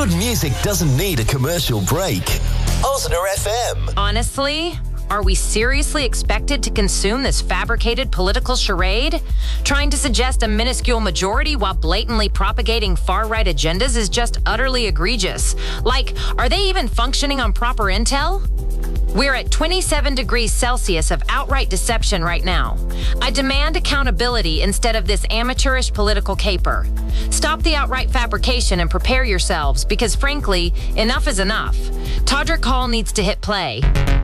Good music doesn't need a commercial break. Osner FM. Honestly, are we seriously expected to consume this fabricated political charade? Trying to suggest a minuscule majority while blatantly propagating far-right agendas is just utterly egregious. Like, are they even functioning on proper intel? We're at 27 degrees Celsius of outright deception right now. I demand accountability instead of this amateurish political caper. Stop the outright fabrication and prepare yourselves because, frankly, enough is enough. Todrick Hall needs to hit play.